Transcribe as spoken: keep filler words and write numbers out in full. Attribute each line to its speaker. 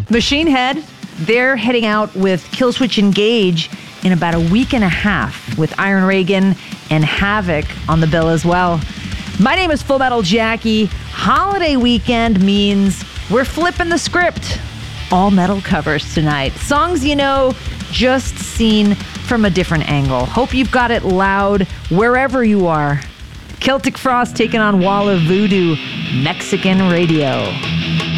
Speaker 1: Machine Head, they're heading out with Killswitch Engage in about a week and a half with Iron Reagan and Havoc on the bill as well. My name is Full Metal Jackie. Holiday weekend means we're flipping the script. All metal covers tonight. Songs you know, just seen from a different angle. Hope you've got it loud wherever you are. Celtic Frost taking on Wall of Voodoo, Mexican Radio.